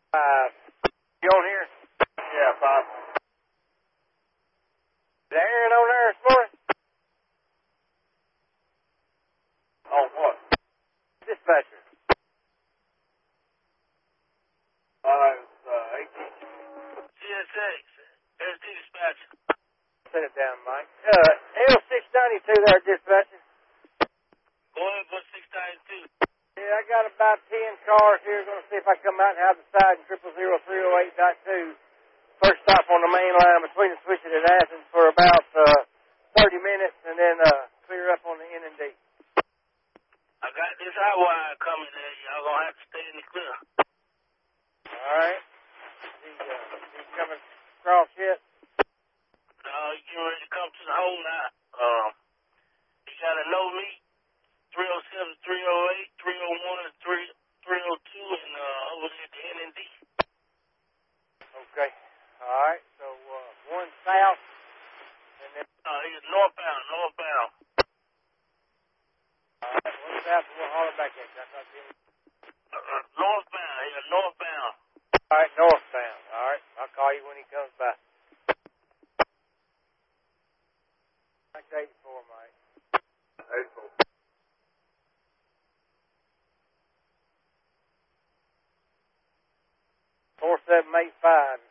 You on here? Yeah, 5. Is Aaron on there this morning? On what? Dispatcher. It's 18. CSX. SD dispatcher. Set it down, Mike. L692 there, dispatcher. Go ahead for 692. Yeah, I got about 10 cars here. Going to see if I come out and have the side in 000-308.2. First stop on the main line between the switches at Athens for about 30 minutes, and then clear up on the N&D. I got this hot wire coming there. Y'all gonna have to stay in the clear. All right. He's coming across yet? No, you getting ready to come to the home now. You gotta know me. 307, 308, 301, and 302, and over there at the N&D. Okay. All right. So one south, and then He's northbound. all right. One south, and we'll holler back at you. Northbound. Yeah, northbound. All right, northbound. All right. I'll call you when he comes by. Back to 84, Mike. 84. 4785.